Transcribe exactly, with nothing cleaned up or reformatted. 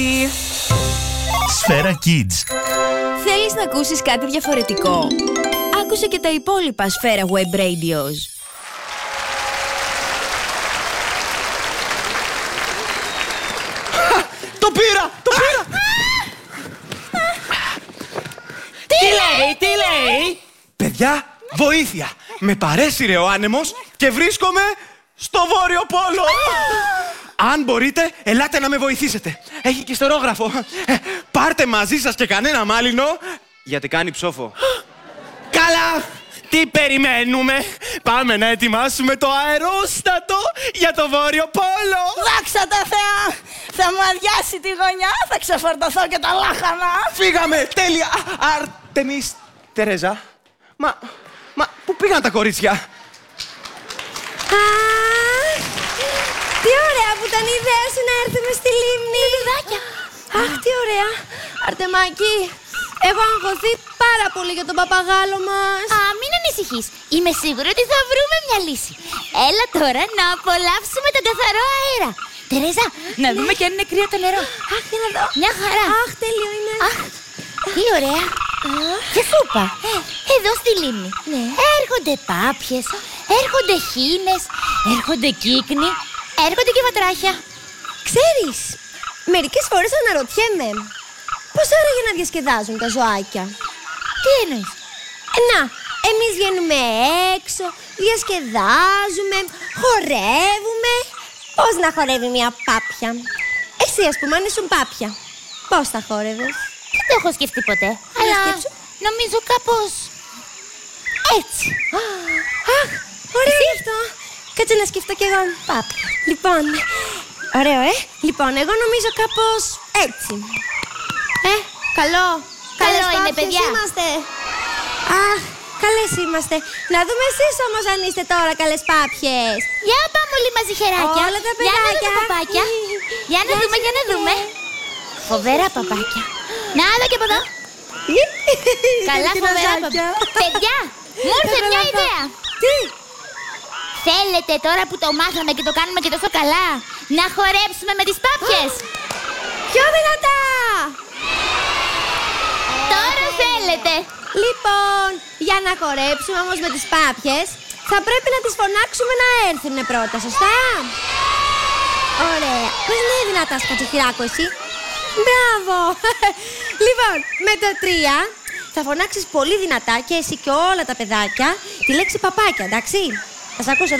Σφαίρα Kids. Θέλεις να ακούσεις κάτι διαφορετικό? Άκουσε και τα υπόλοιπα Σφαίρα Web Radios. Το πήρα! Το πήρα! Τι λέει, τι λέει? Παιδιά, βοήθεια! Με παρέσυρε ο άνεμος και βρίσκομαι στο Βόρειο Πόλο! Αν μπορείτε, ελάτε να με βοηθήσετε. Έχει και ιστερόγραφο. Ε, πάρτε μαζί σας και κανένα μάλινο, γιατί κάνει ψόφο. Καλά! Τι περιμένουμε? Πάμε να ετοιμάσουμε το αερόστατο για το Βόρειο Πόλο! Δόξα τω Θεώ! Θα μου αδειάσει τη γωνιά, θα ξεφορτωθώ και τα λάχανα! Φύγαμε! Τέλεια! Άρτεμις, Τερέζα. Μα, μα, πού πήγαν τα κορίτσια? Τι ωραία που ήταν η ιδέα σου να έρθουμε στη λίμνη! Παιδάκια! Αχ, τι ωραία! Αρτεμάκι, έχω αγχωθεί πάρα πολύ για τον παπαγάλο μας. Α, μην ανησυχείς. Είμαι σίγουρη ότι θα βρούμε μια λύση. Έλα τώρα να απολαύσουμε τον καθαρό αέρα. Τερέζα, να δούμε και αν είναι κρύο το νερό. Αχ, για να δω. Μια χαρά. Αχ, τέλειο είναι. Αχ, τι ωραία. Και σούπα. Εδώ στη λίμνη. Ναι. Έρχονται πάπιες, έρχονται χήνες, έρχονται κύκνοι, έρχονται και βατράχια. Ξέρεις, μερικές φορές αναρωτιέμαι πώς άραγε να διασκεδάζουν τα ζωάκια. Τι εννοείς? Ε, να, εμείς βγαίνουμε έξω, διασκεδάζουμε, χορεύουμε. Πώς να χορεύει μια πάπια? Εσύ, ας πούμε, αν ήσουν πάπια, πώς θα χόρευες? Δεν το έχω σκεφτεί ποτέ. Αλλά σκέψου. νομίζω κάπως έτσι. Αχ, ωραίο αυτό. Κάτσε να σκεφτώ κι εγώ. Πάπια. Λοιπόν, ωραίο, ε. Λοιπόν, εγώ νομίζω κάπως έτσι. Ε, καλό. Καλό Καλές είναι, πάπιες παιδιά. Είμαστε. Αχ, καλές είμαστε. Να δούμε εσείς όμως αν είστε τώρα καλές πάπιες. Για πάμε όλοι μαζί χεράκια. Όλα τα Για να παιδάκια. δούμε παπάκια. Για να Γεια δούμε, σου, για να ναι. δούμε. Φοβερά παπάκια. Να δω και από εδώ. Καλά, φοβερά παπάκια. Παιδιά, μου ήρθε μια ιδέα. Τι? Θέλετε τώρα που το μάθαμε και το κάνουμε και τόσο καλά να χορέψουμε με τις πάπιες? Πιο δυνατά! Τώρα θέλετε. Λοιπόν, για να χορέψουμε όμως με τις πάπιες, θα πρέπει να τις φωνάξουμε να έρθουν πρώτα, σωστά? Ωραία. Πώς είναι δυνατά, σκατσοχυράκο, εσύ? Μπράβο! Λοιπόν, με το τρία θα φωνάξεις πολύ δυνατά και εσύ και όλα τα παιδάκια τη λέξη παπάκια, εντάξει? Θα σ' ακούσω.